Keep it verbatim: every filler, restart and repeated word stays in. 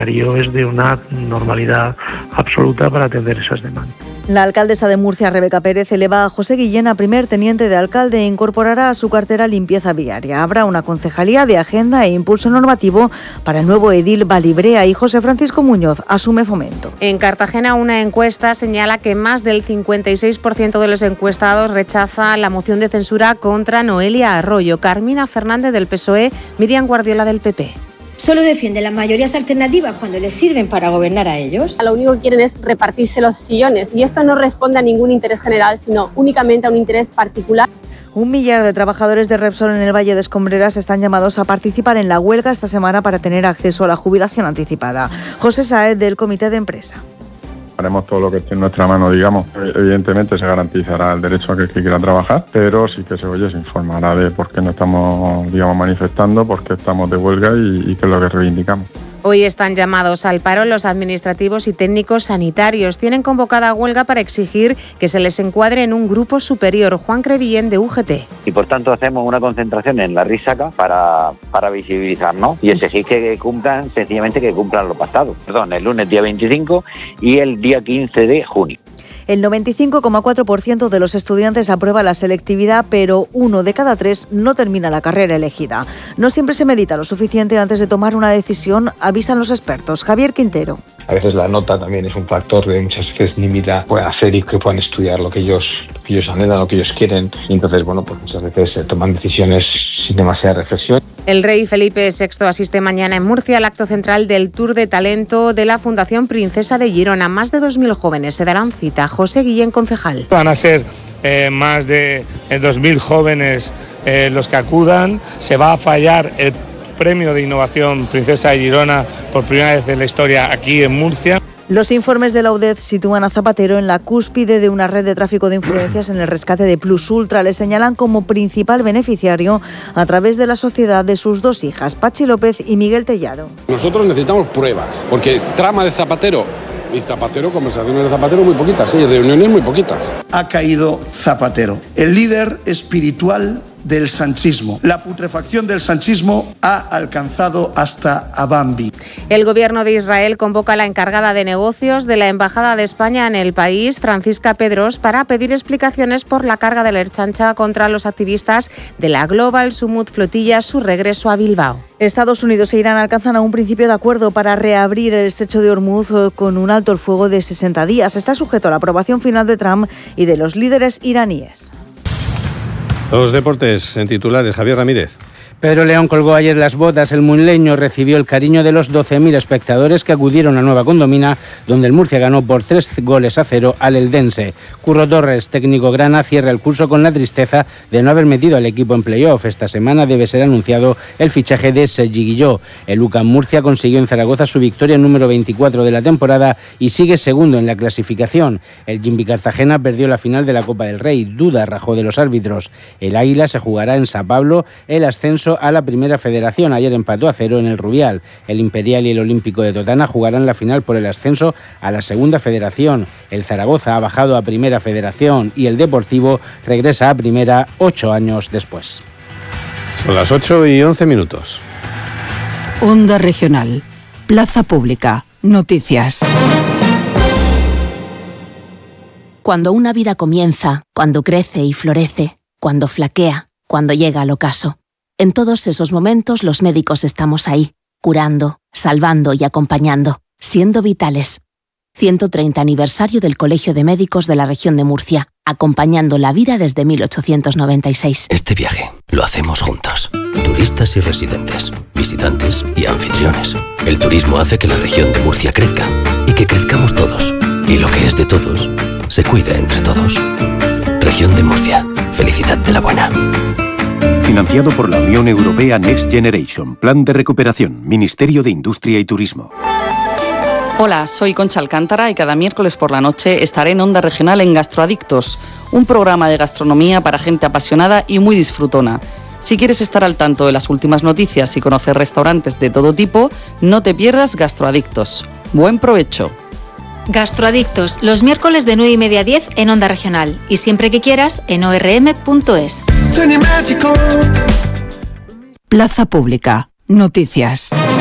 Es de una normalidad absoluta para atender esas demandas. La alcaldesa de Murcia, Rebeca Pérez, eleva a José Guillén a primer teniente de alcalde e incorporará a su cartera limpieza viaria. Habrá una concejalía de agenda e impulso normativo para el nuevo edil Valibrea y José Francisco Muñoz asume Fomento. En Cartagena, una encuesta señala que más del cincuenta y seis por ciento de los encuestados rechaza la moción de censura contra Noelia Arroyo, Carmina Fernández del P S O E, Miriam Guardiola del P P. Solo defienden las mayorías alternativas cuando les sirven para gobernar a ellos. Lo único que quieren es repartirse los sillones y esto no responde a ningún interés general, sino únicamente a un interés particular. Un millar de trabajadores de Repsol en el Valle de Escombreras están llamados a participar en la huelga esta semana para tener acceso a la jubilación anticipada. José Saez, del Comité de Empresa. Haremos todo lo que esté en nuestra mano, digamos. Evidentemente se garantizará el derecho a que el que quiera trabajar, pero sí que se, oye, se informará de por qué no estamos, digamos, manifestando, por qué estamos de huelga y, y qué es lo que reivindicamos. Hoy están llamados al paro los administrativos y técnicos sanitarios. Tienen convocada huelga para exigir que se les encuadre en un grupo superior. Juan Crevillén, de U G T. Y por tanto hacemos una concentración en la Risaca para, para visibilizarnos y exigir que cumplan, sencillamente que cumplan lo pactado. Perdón, el lunes día veinticinco y el día quince de junio. El noventa y cinco coma cuatro por ciento de los estudiantes aprueba la selectividad, pero uno de cada tres no termina la carrera elegida. No siempre se medita lo suficiente antes de tomar una decisión, avisan los expertos. Javier Quintero. A veces la nota también es un factor que muchas veces limita puedan hacer y que puedan estudiar lo que ellos, lo que ellos anhelan, lo que ellos quieren. Y entonces, bueno, pues muchas veces se toman decisiones sin demasiada reflexión. El rey Felipe sexto asiste mañana en Murcia al acto central del Tour de Talento de la Fundación Princesa de Girona. Más de dos mil jóvenes se darán cita. José Guillén, concejal. Van a ser eh, más de eh, dos mil jóvenes eh, los que acudan. Se va a fallar el Premio de Innovación Princesa de Girona por primera vez en la historia aquí en Murcia. Los informes de la U D E D sitúan a Zapatero en la cúspide de una red de tráfico de influencias en el rescate de Plus Ultra. Le señalan como principal beneficiario a través de la sociedad de sus dos hijas, Pachi López y Miguel Tellado. Nosotros necesitamos pruebas, porque trama de Zapatero y Zapatero, conversaciones de Zapatero muy poquitas, y reuniones muy poquitas. Ha caído Zapatero, el líder espiritual del sanchismo. La putrefacción del sanchismo ha alcanzado hasta a Bambi. El gobierno de Israel convoca a la encargada de negocios de la Embajada de España en el país, Francisca Pedros, para pedir explicaciones por la carga de la Ertzaintza contra los activistas de la Global Sumut Flotilla, su regreso a Bilbao. Estados Unidos e Irán alcanzan a un principio de acuerdo para reabrir el estrecho de Hormuz con un alto el fuego de sesenta días. Está sujeto a la aprobación final de Trump y de los líderes iraníes. Los deportes en titulares, Javier Ramírez. Pedro León colgó ayer las botas. El munleño recibió el cariño de los doce mil espectadores que acudieron a Nueva Condomina, donde el Murcia ganó por tres goles a cero al Eldense. Curro Torres, técnico grana, cierra el curso con la tristeza de no haber metido al equipo en playoff. Esta semana debe ser anunciado el fichaje de Sergi Guilló. El U C A M Murcia consiguió en Zaragoza su victoria número veinticuatro de la temporada y sigue segundo en la clasificación. El Jimbi Cartagena perdió la final de la Copa del Rey. Duda rajó de los árbitros. El Águila se jugará en San Pablo el ascenso a la Primera Federación. Ayer empató a cero en el Rubial. El Imperial y el Olímpico de Totana jugarán la final por el ascenso a la Segunda Federación. El Zaragoza ha bajado a Primera Federación y el Deportivo regresa a Primera ocho años después. Son las ocho y once minutos. Onda Regional. Plaza Pública. Noticias. Cuando una vida comienza, cuando crece y florece, cuando flaquea, cuando llega al ocaso. En todos esos momentos los médicos estamos ahí, curando, salvando y acompañando, siendo vitales. ciento treinta aniversario del Colegio de Médicos de la Región de Murcia, acompañando la vida desde mil ochocientos noventa y seis. Este viaje lo hacemos juntos. Turistas y residentes, visitantes y anfitriones. El turismo hace que la región de Murcia crezca y que crezcamos todos. Y lo que es de todos, se cuida entre todos. Región de Murcia. Felicidad de la buena. Financiado por la Unión Europea Next Generation, Plan de Recuperación, Ministerio de Industria y Turismo. Hola, soy Concha Alcántara y cada miércoles por la noche estaré en Onda Regional en Gastroadictos, un programa de gastronomía para gente apasionada y muy disfrutona. Si quieres estar al tanto de las últimas noticias y conocer restaurantes de todo tipo, no te pierdas Gastroadictos. Buen provecho. Gastroadictos, los miércoles de nueve y media a diez en Onda Regional y siempre que quieras en o erre eme punto es. Plaza Pública. Noticias.